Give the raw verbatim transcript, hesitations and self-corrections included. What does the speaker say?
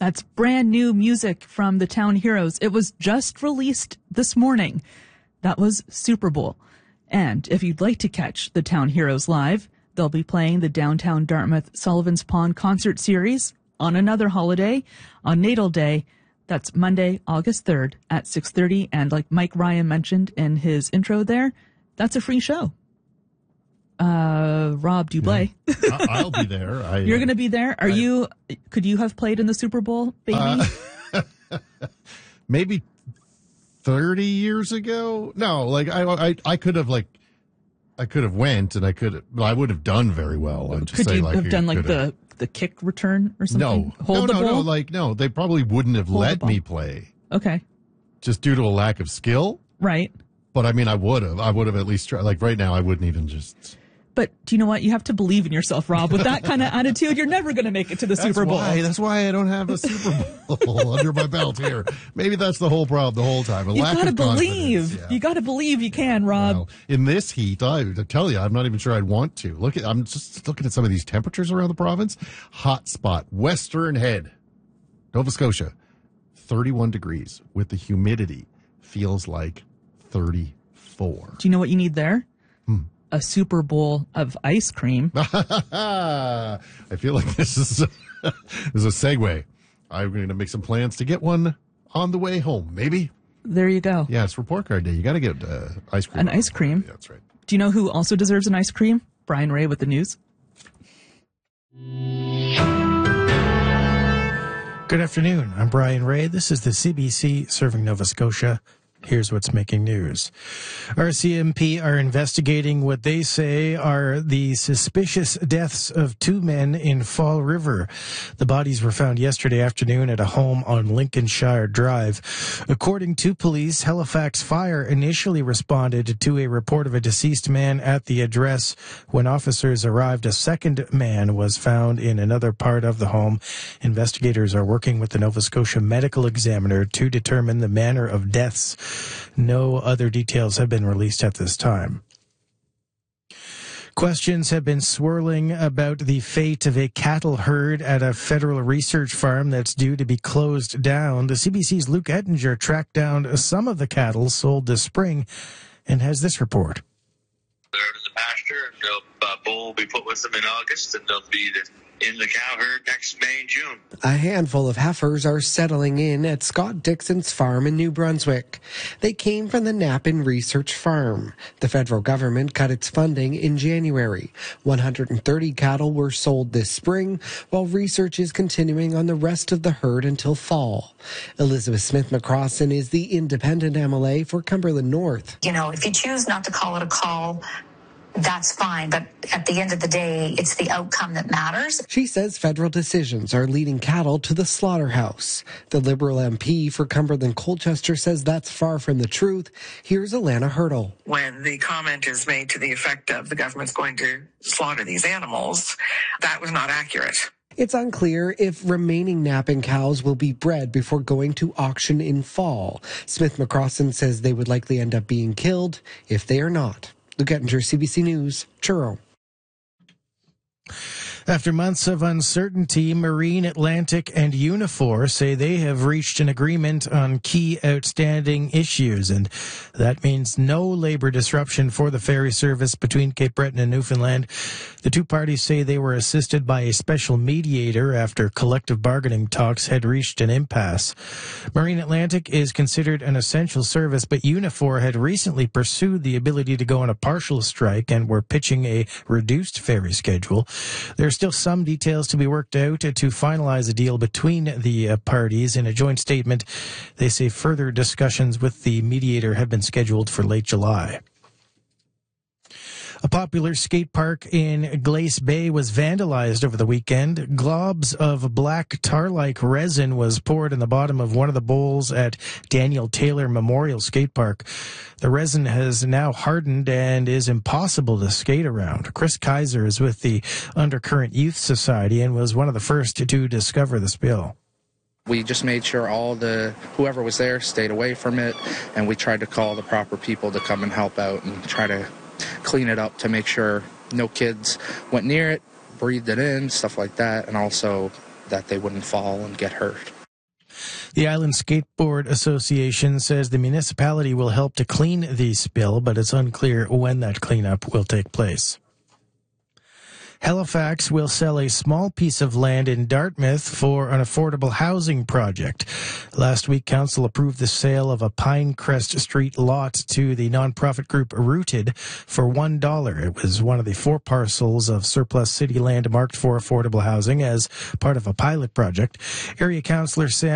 That's brand new music from the Town Heroes. It was just released this morning. That was Super Bowl. And if you'd like to catch the Town Heroes live, they'll be playing the Downtown Dartmouth Sullivan's Pond concert series on another holiday, on Natal Day. That's Monday, August third at six thirty. And like Mike Ryan mentioned in his intro there, that's a free show. Uh, Rob Dublé. Yeah. I'll be there. I, You're going to be there? Are I, you, could you have played in the Super Bowl, baby? Uh, maybe thirty years ago? No, like I, I, I could have like, I could have went and I could, but I would have done very well. I'd just could say, you like, have done like the, the kick return or something? No, Hold no, the no, ball? no, like, no, they probably wouldn't have Hold the let ball. me play. Okay. Just due to a lack of skill. Right. But I mean, I would have, I would have at least tried. Like right now, I wouldn't even just. But do you know what? You have to believe in yourself, Rob. With that kind of attitude, you're never going to make it to the That's Super Bowl. Why, that's why I don't have a Super Bowl under my belt here. Maybe that's the whole problem the whole time. A You lack got to of believe. yeah. You got to believe you can, Rob. Well, in this heat, I, I tell you, I'm not even sure I'd want to. Look at, I'm just looking at some of these temperatures around the province. Hot spot, Western Head, Nova Scotia, thirty-one degrees with the humidity feels like thirty-four. Do you know what you need there? Hmm. A Super Bowl of ice cream. I feel like this is a, this is a segue. I'm going to make some plans to get one on the way home, maybe. There you go. Yeah, it's report card day. You got to get uh, ice cream. An ice cream? Yeah, that's right. Do you know who also deserves an ice cream? Brian Ray with the news. Good afternoon. I'm Brian Ray. This is the C B C serving Nova Scotia. Here's what's making news. R C M P are investigating what they say are the suspicious deaths of two men in Fall River. The bodies were found yesterday afternoon at a home on Lincolnshire Drive. According to police, Halifax Fire initially responded to a report of a deceased man at the address. When officers arrived, a second man was found in another part of the home. Investigators are working with the Nova Scotia Medical Examiner to determine the manner of deaths. No other details have been released at this time. Questions have been swirling about the fate of a cattle herd at a federal research farm that's due to be closed down. The C B C's Luke Ettinger tracked down some of the cattle sold this spring and has this report. They're out in the pasture, and they'll, uh, bull will be put with them in August, and they'll be in the cow herd next May and June. A handful of heifers are settling in at Scott Dixon's farm in New Brunswick. They came from the Knappen Research Farm. The federal government cut its funding in January. one hundred thirty cattle were sold this spring, while research is continuing on the rest of the herd until fall. Elizabeth Smith-McCrossan is the independent M L A for Cumberland North. You know, if you choose not to call it a call, that's fine, but at the end of the day, it's the outcome that matters. She says federal decisions are leading cattle to the slaughterhouse. The Liberal M P for Cumberland Colchester says that's far from the truth. Here's Alana Hurdle. When the comment is made to the effect of the government's going to slaughter these animals, that was not accurate. It's unclear if remaining Knappen cows will be bred before going to auction in fall. Smith-McCrossan says they would likely end up being killed if they are not. Luke Ettinger, C B C News, Truro. After months of uncertainty, Marine Atlantic and Unifor say they have reached an agreement on key outstanding issues, and that means no labor disruption for the ferry service between Cape Breton and Newfoundland. The two parties say they were assisted by a special mediator after collective bargaining talks had reached an impasse. Marine Atlantic is considered an essential service, but Unifor had recently pursued the ability to go on a partial strike and were pitching a reduced ferry schedule. There's still some details to be worked out to finalize a deal between the uh, parties. In a joint statement, they say further discussions with the mediator have been scheduled for late July. A popular skate park in Glace Bay was vandalized over the weekend. Globs of black tar-like resin was poured in the bottom of one of the bowls at Daniel Taylor Memorial Skate Park. The resin has now hardened and is impossible to skate around. Chris Kaiser is with the Undercurrent Youth Society and was one of the first to discover the spill. We just made sure all the, whoever was there stayed away from it, and we tried to call the proper people to come and help out and try to clean it up to make sure no kids went near it, breathed it in, stuff like that, and also that they wouldn't fall and get hurt. The Island Skateboard Association says the municipality will help to clean the spill, but it's unclear when that cleanup will take place. Halifax will sell a small piece of land in Dartmouth for an affordable housing project. Last week, council approved the sale of a Pinecrest Street lot to the nonprofit group Rooted for one dollar. It was one of the four parcels of surplus city land marked for affordable housing as part of a pilot project. Area Councillor Sam